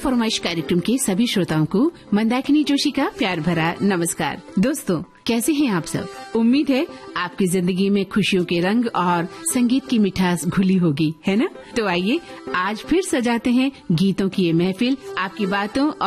फरमाइश कार्यक्रम के सभी श्रोताओं को मंदाकिनी जोशी का प्यार भरा नमस्कार। दोस्तों, कैसे हैं आप सब? उम्मीद है आपकी जिंदगी में खुशियों के रंग और संगीत की मिठास घुली होगी, है ना? तो आइए आज फिर सजाते हैं गीतों की ये महफिल आपकी बातों